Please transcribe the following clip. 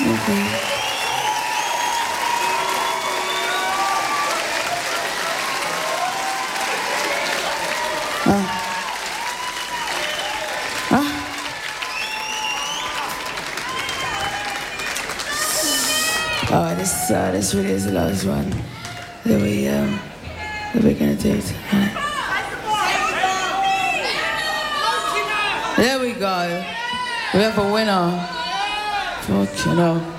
Okay. Oh, this really is the last one that we're gonna do tonight. There we go. We have a winner. Fuck, you know.